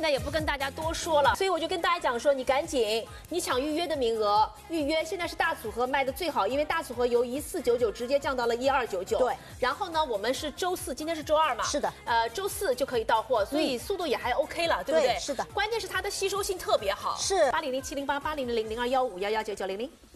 在也不跟大家多说了，所以我就跟大家讲说，你赶紧，你抢预约的名额，预约现在是大组合卖的最好，因为大组合由1499直接降到了1299。 对， 然后呢，我们是周4，今天是周2嘛？ 是的， 周4就可以到货，所以速度也还 OK 了，对不对？ 是的， 关键是它的吸收性特别好。 是 800-708-8000-0215119900。